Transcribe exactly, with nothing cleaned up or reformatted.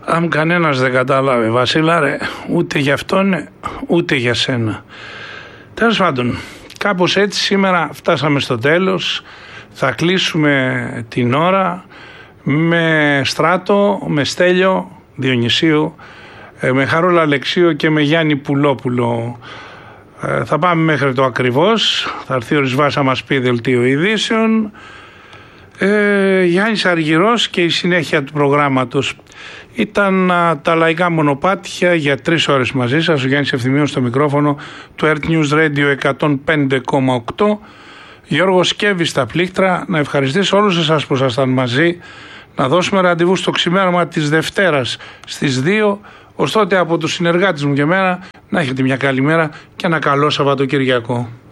Αν κανένας δεν κατάλαβε, Βασίλα ρε, ούτε για αυτόν ούτε για σένα. Τέλος πάντων, κάπως έτσι σήμερα φτάσαμε στο τέλος. Θα κλείσουμε την ώρα με Στράτο, με Στέλιο Διονυσίου, με Χαρούλα Αλεξίου και με Γιάννη Πουλόπουλο. Ε, θα πάμε μέχρι το ακριβώς. Θα έρθει ο Ρισβάς να μας πει δελτίο ειδήσεων. Ε, Γιάννης Αργυρός και η συνέχεια του προγράμματος. Ήταν α, τα λαϊκά μονοπάτια για τρεις ώρες μαζί σας. Ο Γιάννης Ευθυμίος στο μικρόφωνο του Earth News Radio εκατόν πέντε κόμμα οκτώ. Γιώργος Σκέβης στα πλήκτρα. Να ευχαριστήσω όλους εσάς που ήσασταν μαζί. Να δώσουμε ραντεβού στο ξημέρωμα της Δευτέρας στις δύο. Ως τότε από τους συνεργάτες μου και εμένα να έχετε μια καλή μέρα και ένα καλό Σαββατοκυριακό.